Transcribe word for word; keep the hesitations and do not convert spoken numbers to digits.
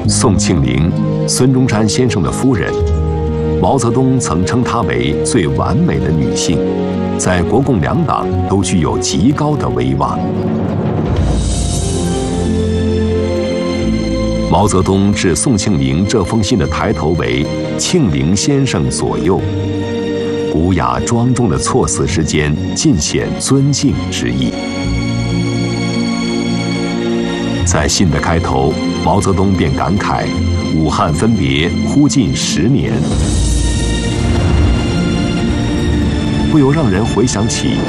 宋庆龄，孙中山先生的夫人，毛泽东曾称她为最完美的女性，在国共两党都具有极高的威望。毛泽东致宋庆龄这封信的抬头为“庆龄先生左右”，古雅庄重的措辞之间尽显尊敬之意。在信的开头，毛泽东便感慨：“武汉分别忽近十年”，不由让人回想起